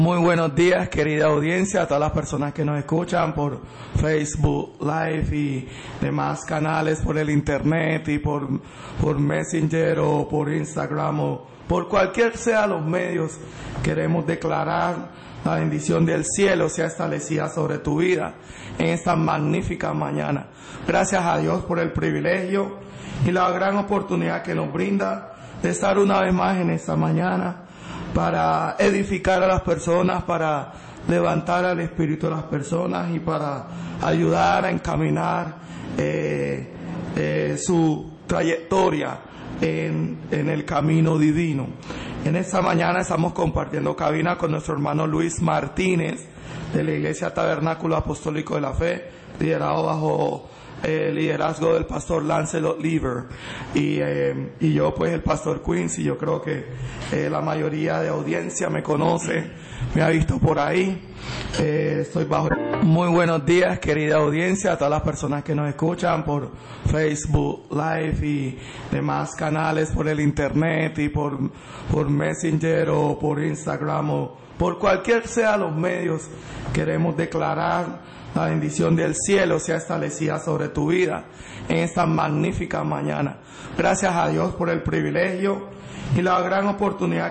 Muy buenos días, querida audiencia, a todas las personas que nos escuchan por Facebook Live y demás canales, por el Internet y por Messenger o por Instagram o por cualquier sea los medios. Queremos declarar la bendición del cielo sea establecida sobre tu vida en esta magnífica mañana. Gracias a Dios por el privilegio y la gran oportunidad que nos brinda de estar una vez más en esta mañana para edificar a las personas, para levantar al espíritu de las personas y para ayudar a encaminar su trayectoria en el camino divino. En esta mañana estamos compartiendo cabina con nuestro hermano Luis Martínez de la Iglesia Tabernáculo Apostólico de la Fe, liderado bajo el liderazgo del pastor Lancelot Lever y yo pues el pastor Quincy. Yo creo que la mayoría de audiencia me conoce, me ha visto por ahí. Estoy bajo. Muy buenos días, querida audiencia, a todas las personas que nos escuchan por Facebook Live y demás canales, por el Internet y por Messenger o por Instagram o por cualquier sea los medios. Queremos declarar la bendición del cielo sea establecida sobre tu vida en esta magnífica mañana. Gracias a Dios por el privilegio y la gran oportunidad